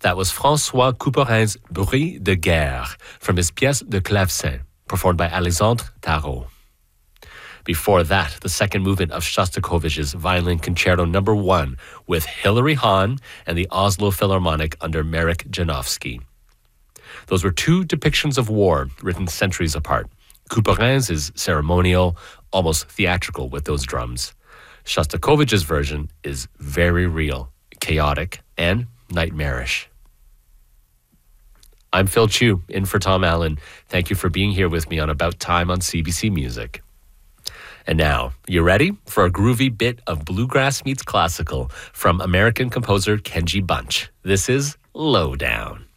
That was François Couperin's Bruit de Guerre from his pièce de clavecin, performed by Alexandre Tarot. Before that, the second movement of Shostakovich's Violin Concerto No. 1 with Hilary Hahn and the Oslo Philharmonic under Marek Janowski. Those were two depictions of war written centuries apart. Couperin's is ceremonial, almost theatrical with those drums. Shostakovich's version is very real, chaotic, and nightmarish. I'm Phil Chu, in for Tom Allen. Thank you for being here with me on About Time on CBC Music. And now, you ready for a groovy bit of bluegrass meets classical from American composer Kenji Bunch? This is Lowdown.